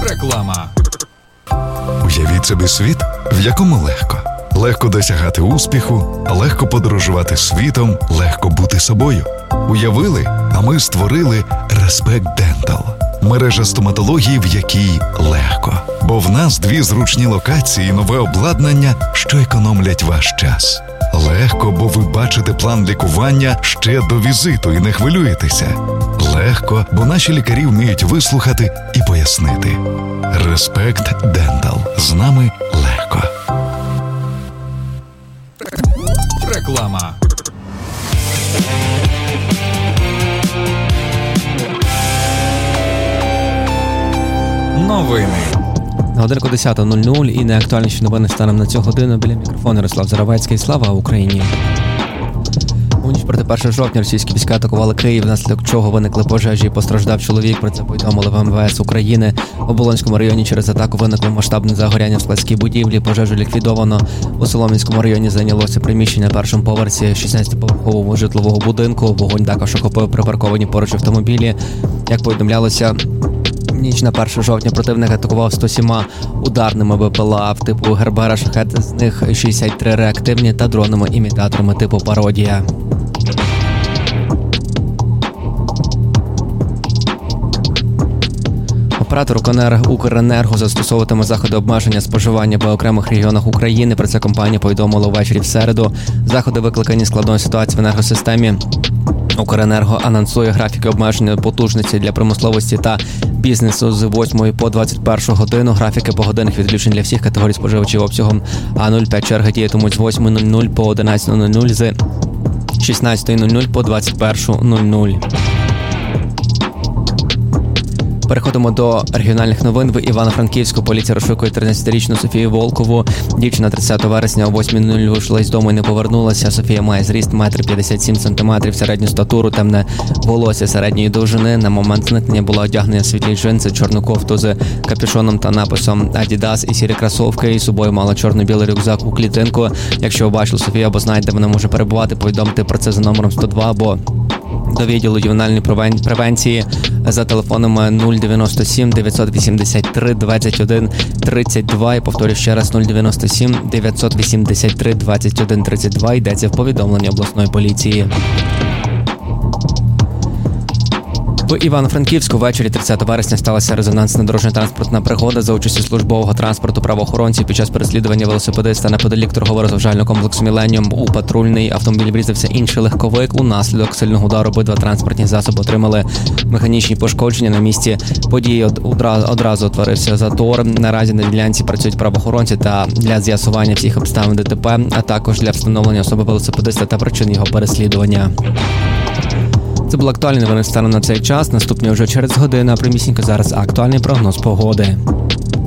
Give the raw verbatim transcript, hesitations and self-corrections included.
Реклама. Уявіть собі світ, в якому легко. Легко досягати успіху, легко подорожувати світом, легко бути собою. Уявили, а ми створили Respect Dental. Мережа стоматології, в якій легко. Бо в нас дві зручні локації і нове обладнання, що економлять ваш час. Легко, бо ви бачите план лікування ще до візиту і не хвилюєтеся. Легко, бо наші лікарі вміють вислухати і пояснити. Respect Dental. З нами легко. Реклама. Новини. На годинку десята нуль нуль і найактуальніші новини станом на цю годину. Біля мікрофону Ярослав Заровецький. Слава Україні! У ніч проти першого жовтня російські війська атакували Київ, внаслідок чого виникли пожежі і постраждав чоловік. Про це повідомили в ем ве ес України. В Оболонському районі через атаку виникло масштабне загоряння в складській будівлі. Пожежу ліквідовано. У Солом'янському районі зайнялося приміщення на першому поверсі шістнадцятиповерхового житлового будинку. Вогонь також охопив припарковані поруч автомобілі. Як повідомлялося, ніч на перше жовтня противник атакував сто сім ударними бе пе ел а в типу Гербера, шахет, з них шістдесят три реактивні та дронами-імітаторами типу Пародія. Оператор Укренерго застосовуватиме заходи обмеження споживання в окремих регіонах України. Про це компанія повідомила ввечері в середу. Заходи викликані складною ситуацією в енергосистемі. Укренерго анонсує графіки обмеження потужності для промисловості та бізнесу з восьмої по двадцять першу годину. Графіки погодинних відключень для всіх категорій споживачів обсягом А нуль п'ять черги діятимуть з восьмої нуль нуль по одинадцятої нуль нуль, з шістнадцятої нуль нуль по двадцять першу нуль нуль. Переходимо до регіональних новин. В Івано-Франківську поліція розшукує тринадцятирічну Софію Волкову. Дівчина тридцятого вересня о восьмій нуль нуль вийшла із дому і не повернулася. Софія має зріст метр п'ятдесят сім сантиметрів, середню статуру, темне волосся середньої довжини. На момент зникнення була одягнена світлі джинси, чорну кофту з капюшоном та написом Adidas і сірі кросовки. Із собою мала чорно-білий рюкзак у клітинку. Якщо ви бачили Софію або знаєте, де вона може перебувати, повідомте про це за номером сто два або до відділу ювенальної превенції за телефонами нуль дев'яносто сім дев'ятсот вісімдесят три двадцять один тридцять два. І повторюю ще раз, нуль дев'яносто сім дев'ятсот вісімдесят три двадцять один тридцять два. Йдеться в повідомленні обласної поліції. В Івано-Франківську ввечері тридцятого вересня сталася резонансна дорожньо-транспортна пригода за участі службового транспорту правоохоронців. Під час переслідування велосипедиста неподалік торгово-розважального комплексу «Міленіум» у патрульний автомобіль врізався інший легковик. Унаслідок сильного удару обидва транспортні засоби отримали механічні пошкодження. На місці події одразу утворився затор. Наразі на ділянці працюють правоохоронці та для з'ясування всіх обставин де те пе, а також для встановлення особи велосипедиста та причин його переслідування. Це були актуальні новини станом на цей час. Наступні вже через годину, а примісінько зараз актуальний прогноз погоди.